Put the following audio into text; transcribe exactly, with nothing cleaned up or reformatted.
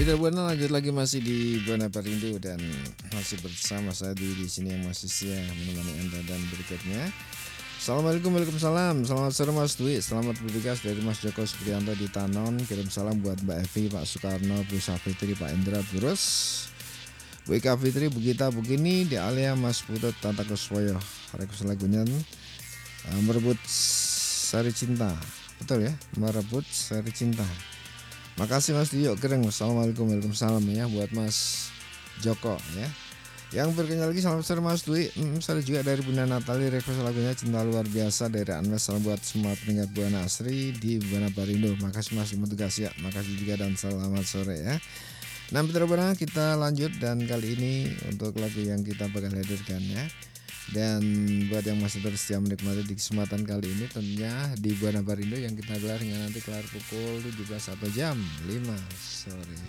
Tidak Buana lanjut lagi masih di Buana Perindu dan masih bersama saya Dwi di sini yang masih setia menemani Anda dan berikutnya. Assalamualaikum, waalaikumsalam. Selamat sore Mas Dwi. Selamat bertugas dari Mas Joko Supriyanto di Tanon. Kirim salam buat Mbak Evi, Pak Soekarno, Bu Safitri, Pak Indra, terus Bu Ika Fitri, Bu Gita, begini di Alia, Mas Putut, Tata Kuswoyo. Request lagunya uh, merebut sari cinta. Betul ya, merebut sari cinta. Makasih Mas Dio Gereng. Assalamualaikum, waalaikumsalam ya buat Mas Joko ya. Yang berikutnya lagi selamat sore Mas Dwi. Hmm, saya juga dari Bunda Natali, request lagunya Cinta Luar Biasa dari Anmes. Salam buat semua pendengar Buana Asri di Buana Parindo. Makasih Mas untuk tugas ya. Makasih juga dan selamat sore ya. Nah, Mitra Buana kita lanjut dan kali ini untuk lagu yang kita bakal hadirkan ya. Dan buat yang masih terus setia menikmati di kesempatan kali ini tentunya di Buana Parindo yang kita gelar hingga nanti kelar pukul tujuh belas atau jam lima sore.